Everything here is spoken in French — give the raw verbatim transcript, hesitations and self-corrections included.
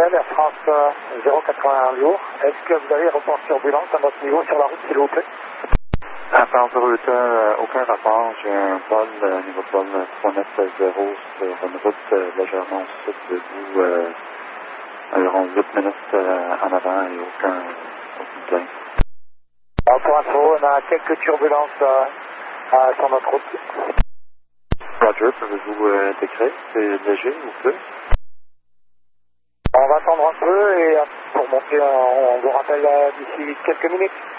Bruxelles, Air France euh, zéro quatre-vingt-un jour. Est-ce que vous avez rapport turbulence à notre niveau sur la route, s'il vous plaît? À part de route, euh, aucun rapport. J'ai un vol, euh, niveau de vol trois neuf zéro sur une route euh, légèrement au sud de vous, euh, environ huit minutes euh, en avant et aucun, aucun plein. Alors, pour info, on a quelques turbulences euh, euh, sur notre route. Roger, pouvez-vous euh, décrire? C'est léger ou peu? On va attendre un peu et euh, pour monter, on, on vous rappelle euh, d'ici quelques minutes.